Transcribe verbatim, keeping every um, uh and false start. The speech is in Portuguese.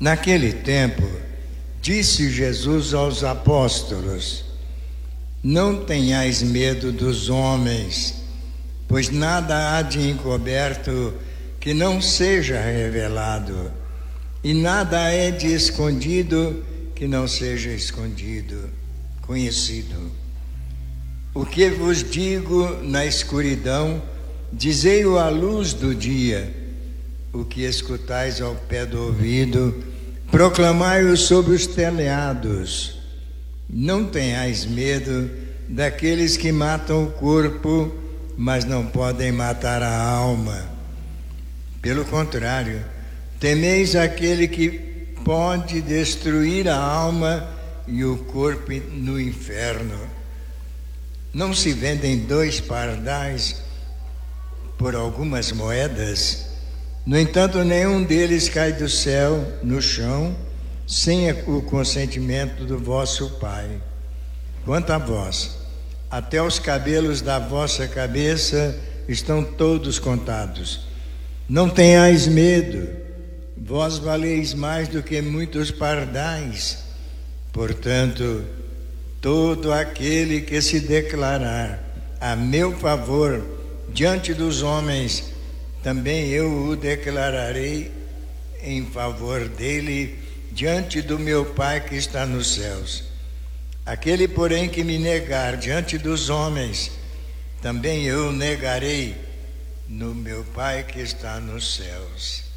Naquele tempo, disse Jesus aos apóstolos: não tenhais medo dos homens, pois nada há de encoberto que não seja revelado, e nada é de escondido que não seja escondido, conhecido. O que vos digo na escuridão, dizei-o à luz do dia. O que escutais ao pé do ouvido, proclamai-o sobre os telhados. Não tenhais medo daqueles que matam o corpo, mas não podem matar a alma. Pelo contrário, temeis aquele que pode destruir a alma e o corpo no inferno. Não se vendem dois pardais por algumas moedas? No entanto, nenhum deles cai do céu no chão, sem o consentimento do vosso Pai. Quanto a vós, até os cabelos da vossa cabeça estão todos contados. Não tenhais medo, vós valeis mais do que muitos pardais. Portanto, todo aquele que se declarar a meu favor diante dos homens, também eu o declararei em favor dele diante do meu Pai que está nos céus. Aquele, porém, que me negar diante dos homens, também eu negarei no meu Pai que está nos céus.